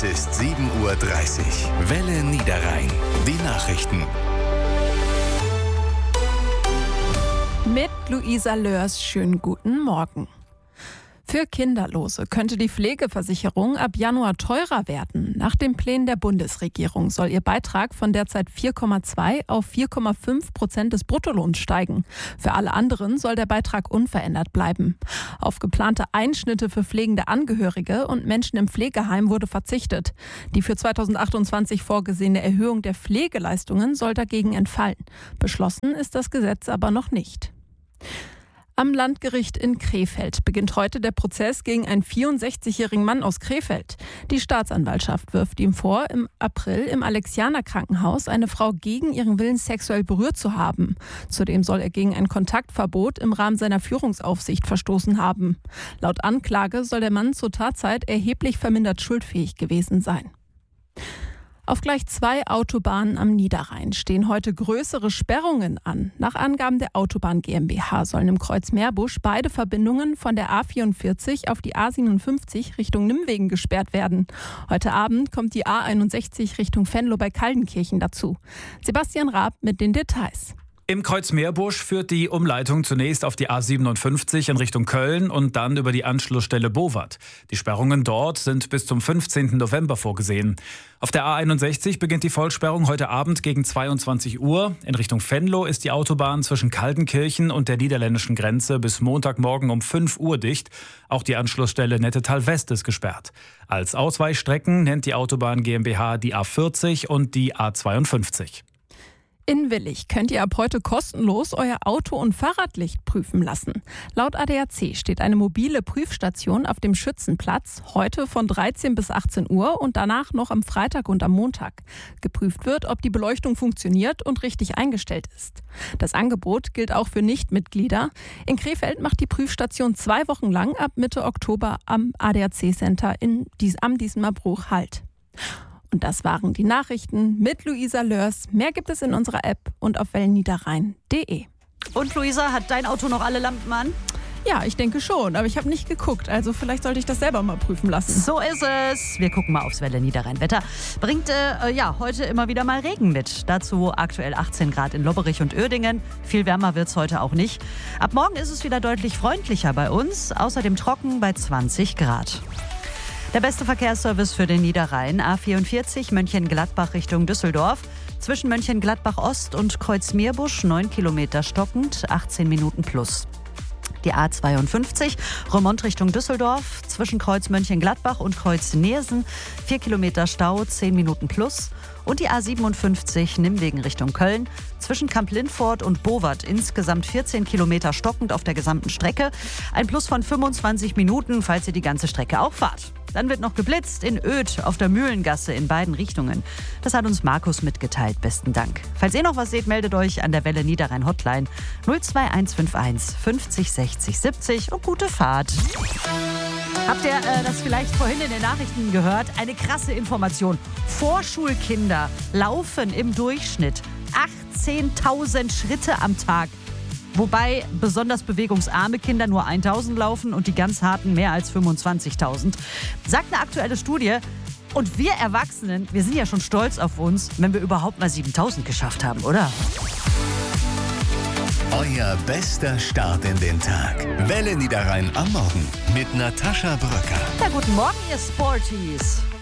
Es ist 7:30 Uhr. Welle Niederrhein. Die Nachrichten. Mit Luisa Lörs, schönen guten Morgen. Für Kinderlose könnte die Pflegeversicherung ab Januar teurer werden. Nach den Plänen der Bundesregierung soll ihr Beitrag von derzeit 4,2 auf 4,5% des Bruttolohns steigen. Für alle anderen soll der Beitrag unverändert bleiben. Auf geplante Einschnitte für pflegende Angehörige und Menschen im Pflegeheim wurde verzichtet. Die für 2028 vorgesehene Erhöhung der Pflegeleistungen soll dagegen entfallen. Beschlossen ist das Gesetz aber noch nicht. Am Landgericht in Krefeld beginnt heute der Prozess gegen einen 64-jährigen Mann aus Krefeld. Die Staatsanwaltschaft wirft ihm vor, im April im Alexianer-Krankenhaus eine Frau gegen ihren Willen sexuell berührt zu haben. Zudem soll er gegen ein Kontaktverbot im Rahmen seiner Führungsaufsicht verstoßen haben. Laut Anklage soll der Mann zur Tatzeit erheblich vermindert schuldfähig gewesen sein. Auf gleich 2 Autobahnen am Niederrhein stehen heute größere Sperrungen an. Nach Angaben der Autobahn GmbH sollen im Kreuz Meerbusch beide Verbindungen von der A44 auf die A57 Richtung Nimwegen gesperrt werden. Heute Abend kommt die A61 Richtung Venlo bei Kaldenkirchen dazu. Sebastian Raab mit den Details. Im Kreuz Meerbusch führt die Umleitung zunächst auf die A57 in Richtung Köln und dann über die Anschlussstelle Bowat. Die Sperrungen dort sind bis zum 15. November vorgesehen. Auf der A61 beginnt die Vollsperrung heute Abend gegen 22 Uhr. In Richtung Venlo ist die Autobahn zwischen Kaldenkirchen und der niederländischen Grenze bis Montagmorgen um 5 Uhr dicht. Auch die Anschlussstelle Nettetal West ist gesperrt. Als Ausweichstrecken nennt die Autobahn GmbH die A40 und die A52. In Willich könnt ihr ab heute kostenlos euer Auto- und Fahrradlicht prüfen lassen. Laut ADAC steht eine mobile Prüfstation auf dem Schützenplatz heute von 13 bis 18 Uhr und danach noch am Freitag und am Montag. Geprüft wird, ob die Beleuchtung funktioniert und richtig eingestellt ist. Das Angebot gilt auch für Nichtmitglieder. In Krefeld macht die Prüfstation 2 Wochen lang ab Mitte Oktober am ADAC-Center am Diesemer-Bruch Halt. Und das waren die Nachrichten mit Luisa Lörs. Mehr gibt es in unserer App und auf wellenniederrhein.de. Und Luisa, hat dein Auto noch alle Lampen an? Ja, ich denke schon, aber ich habe nicht geguckt. Also vielleicht sollte ich das selber mal prüfen lassen. So ist es. Wir gucken mal aufs Welle Niederrhein. Wetter bringt heute immer wieder mal Regen mit. Dazu aktuell 18 Grad in Lobberich und Uerdingen. Viel wärmer wird es heute auch nicht. Ab morgen ist es wieder deutlich freundlicher bei uns. Außerdem trocken bei 20 Grad. Der beste Verkehrsservice für den Niederrhein, A44 Mönchengladbach Richtung Düsseldorf. Zwischen Mönchengladbach Ost und Kreuz Meerbusch 9 Kilometer stockend, 18 Minuten plus. Die A52 Remont Richtung Düsseldorf. Zwischen Kreuz Mönchengladbach und Kreuz Neersen 4 Kilometer Stau, 10 Minuten plus. Und die A57 Nimwegen Richtung Köln. Zwischen Kamp-Lindfort und Bowat insgesamt 14 Kilometer stockend auf der gesamten Strecke. Ein Plus von 25 Minuten, falls ihr die ganze Strecke auch fahrt. Dann wird noch geblitzt in Oedt auf der Mühlengasse in beiden Richtungen. Das hat uns Markus mitgeteilt. Besten Dank. Falls ihr noch was seht, meldet euch an der Welle Niederrhein Hotline 02151 50 60 70 und gute Fahrt. Habt ihr das vielleicht vorhin in den Nachrichten gehört? Eine krasse Information. Vorschulkinder laufen im Durchschnitt 18.000 Schritte am Tag. Wobei besonders bewegungsarme Kinder nur 1.000 laufen und die ganz harten mehr als 25.000. Sagt eine aktuelle Studie. Und wir Erwachsenen, wir sind ja schon stolz auf uns, wenn wir überhaupt mal 7.000 geschafft haben, oder? Euer bester Start in den Tag. Welle Niederrhein am Morgen mit Natascha Bröcker. Ja, guten Morgen, ihr Sporties.